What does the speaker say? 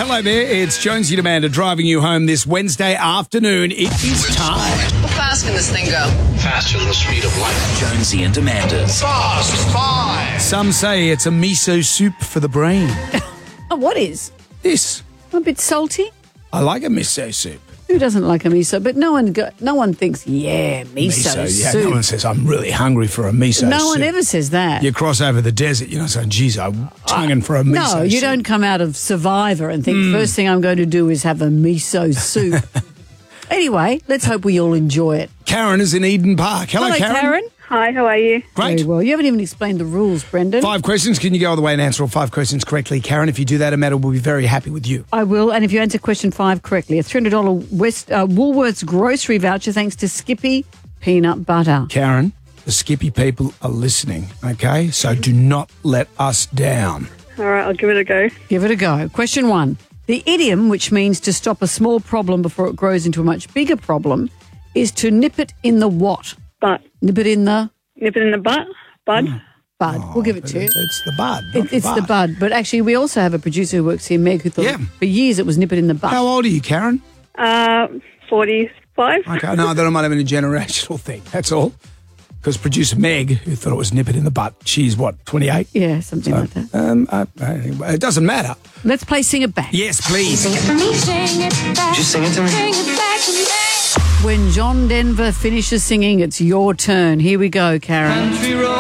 Hello there, it's Jonesy Demander driving you home this Wednesday afternoon. It is time. How fast can this thing go? Faster than the speed of light. Jonesy and Amanda's Fast Five. Some say it's a miso soup for the brain. Oh, what is? This, A bit salty? I like a miso soup. Who doesn't like a miso? But no one thinks, yeah, miso Yeah, soup. no one says, I'm really hungry for a miso soup. No one ever says that. You cross over the desert, you're not saying, geez, I'm tonguing for a miso soup. No, you don't come out of Survivor and think, first thing I'm going to do is have a miso soup. Anyway, let's hope we all enjoy it. Karen is in Eden Park. Hello, Karen. Hi, how are you? Great. Very well. You haven't even explained the rules, Brendan. 5 questions. Can you go all the way and answer all 5 questions correctly? Karen, if you do that, Amanda will be very happy with you. I will, and if you answer question 5 correctly, a $300 Woolworths grocery voucher thanks to Skippy Peanut Butter. Karen, the Skippy people are listening, okay? So do not let us down. All right, I'll give it a go. Give it a go. Question 1. The idiom, which means to stop a small problem before it grows into a much bigger problem, is to nip it in the what? Butt. Nip it in the Nip it in the butt. Bud. bud. We'll give it to you. It's the bud. not It's the bud. But actually, we also have a producer who works here, Meg, who thought for years it was nip it in the butt. How old are you, Karen? 45. Okay, no, that might have been a generational thing. That's all. Because producer Meg, who thought it was nip it in the butt, she's what, 28? Yeah, something like that. It doesn't matter. Let's play Sing It Back. Yes, please. Just sing it to me. When John Denver finishes singing, it's your turn. Here we go, Karen.